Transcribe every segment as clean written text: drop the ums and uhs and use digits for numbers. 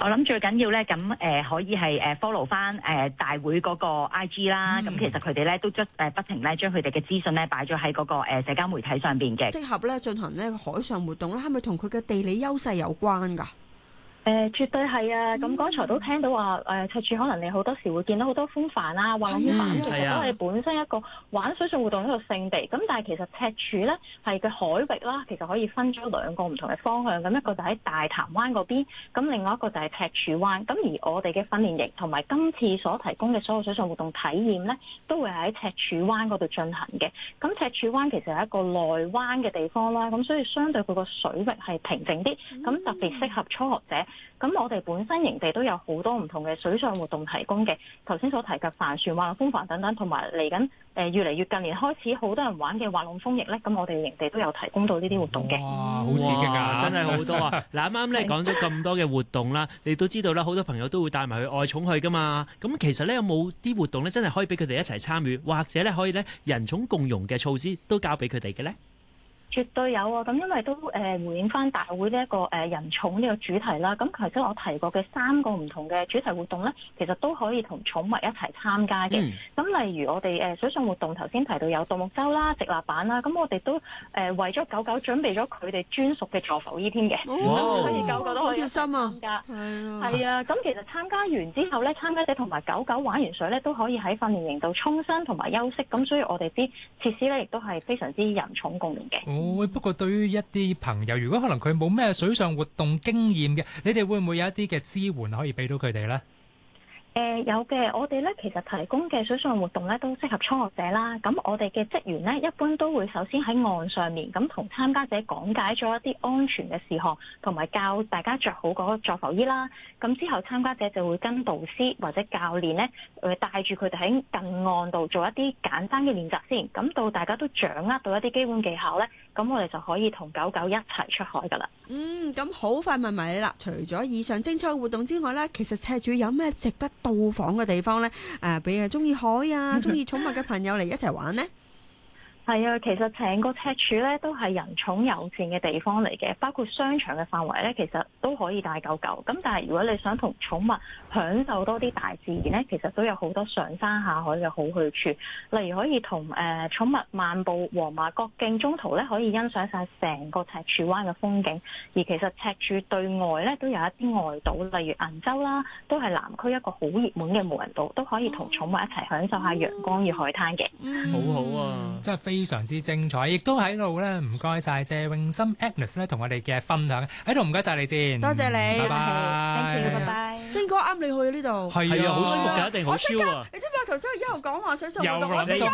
我諗最緊要咧，咁可以係follow 翻大會嗰個 IG 啦。咁其實佢哋咧都不停咧將佢哋嘅資訊咧擺咗喺嗰個社交媒體上邊嘅。 適合咧進行呢個海上活動咧，係咪同佢嘅地理優勢有關㗎？ 絕對係啊！咁剛才都聽到話赤柱可能你好多時會見到好多風帆啊、滑浪風帆，其實都係本身一個玩水上活動一個勝地。咁但係其實赤柱咧係嘅海域啦，其實可以分咗兩個唔同嘅方向。咁一個就喺大潭灣嗰邊，咁另外一個就係赤柱灣。咁而我哋嘅訓練營同埋今次所提供嘅所有水上活動體驗咧，都會喺赤柱灣嗰度進行嘅。咁赤柱灣其實係一個內灣嘅地方啦，咁所以相對佢個水域係平靜啲，咁特別適合初學者。咁我哋本身營地都有好多唔同嘅水上活動提供嘅，頭先所提及帆船、滑浪風帆等等，同埋嚟緊越嚟越近年開始好多人玩嘅滑浪風翼咧，咁我哋營地都有提供到呢啲活動嘅。 哇，好刺激啊！真係好多啊！嗱，啱啱咧講咗咁多嘅活動啦，你都知道啦，好多朋友都會帶埋去愛寵去噶嘛。咁其實咧有冇啲活動咧，真係可以俾佢哋一齊參與，或者咧可以咧人寵共融嘅措施都交俾佢哋嘅咧？ 絕對有啊！咁因為都回應翻大會呢一個人寵呢個主題啦。咁頭先我提過嘅3個唔同嘅主題活動咧，其實都可以同寵物一齊參加嘅。咁例如我哋水上活動頭先提到有獨木舟啦、直立板啦，咁我哋都為咗狗狗準備咗佢哋專屬嘅助浮衣添嘅，所以狗狗都可以參加。係啊！咁其實參加完之後咧，參加者同埋狗狗玩完水咧，都可以喺訓練營度沖身同埋休息。咁所以我哋啲設施咧，亦都係非常之人寵共融嘅。 不過對於一啲朋友，如果可能佢冇咩水上活動經驗嘅，你哋會唔會有一啲嘅支援可以俾到佢哋呢？ 有嘅，我哋咧其實提供嘅水上活動咧都適合初學者啦。咁我哋嘅職員咧一般都會首先喺岸上面咁同參加者講解咗一啲安全嘅事項，同埋教大家着好嗰個助浮衣啦。咁之後參加者就會跟導師或者教練咧帶住佢哋喺近岸度做一啲簡單嘅練習先。咁到大家都掌握到一啲基本技巧咧，咁我哋就可以同狗狗一齊出海噶啦。 咁好快問埋你啦。除咗以上精彩嘅活動之外咧，其實赤柱有咩值得到訪嘅地方咧？俾中意海啊、中意寵物嘅朋友嚟一齊玩呢？ 係啊，其實成個赤柱咧都係人寵友善嘅地方嚟嘅，包括商場嘅範圍咧，其實都可以帶狗狗。咁但係如果你想同寵物享受多啲大自然咧，其實都有好多上山下海嘅好去處。例如可以同寵物漫步黃麻角徑，中途咧可以欣賞晒成個赤柱灣嘅風景。而其實赤柱對外咧都有一啲外島，例如銀洲啦，都係南區一個好熱門嘅無人島，都可以同寵物一齊享受下陽光與海灘嘅。 好好啊，真係非常之精彩，亦都喺度咧，唔該晒謝詠心 Agnes 咧，同我哋嘅分享喺度，唔該晒你先， 多謝你， 拜拜， 拜拜。 星哥啱你去呢度， 係啊，好舒服㗎，一定好超啊！ 你知唔知我頭先一路講話水上活動，我即刻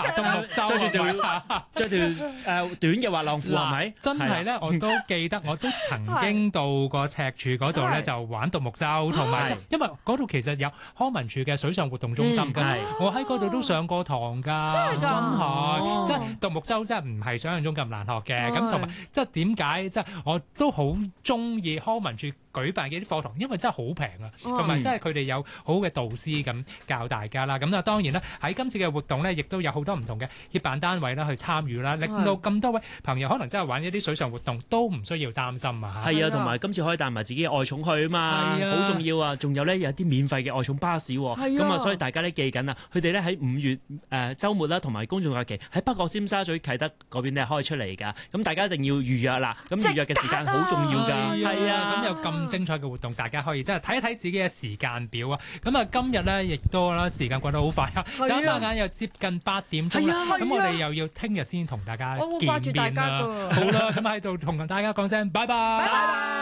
着條短嘅滑浪褲係咪？ 真係咧，我都記得，我都曾經到過赤柱嗰度咧，就玩獨木舟，同埋因為嗰度其實有康文署嘅水上活動中心㗎，我喺嗰度都上過堂㗎，真係。即係獨木舟真係唔係想象中咁難學嘅，咁同埋即係點解即係我都好中意康文署舉辦嘅啲課堂，因為真係好平啊，同埋真係佢哋有好嘅導師咁教大家啦。咁啊當然啦，喺今次嘅活動咧，亦都有好多唔同嘅協辦單位啦去參與啦，令到咁多位朋友可能真係玩一啲水上活動都唔需要擔心啊。 係啊，同埋今次可以帶埋自己嘅愛寵去啊嘛，好重要啊！仲有咧有啲免費嘅愛寵巴士喎，咁啊所以大家咧記緊啊，佢哋咧喺5月週末啦，同埋公眾假期喺北角尖沙咀啟德嗰邊咧開出嚟㗎，咁大家一定要預約啦。咁預約嘅時間好重要㗎，係啊，咁有咁精彩嘅活動，大家可以真係睇一睇自己嘅時間表啊。咁啊，今日咧亦都啦，時間過得好快啊，眨下眼又接近8點鐘啦。咁我哋又要聽日先同大家見面啦。好啦，咁喺度同大家講聲拜拜。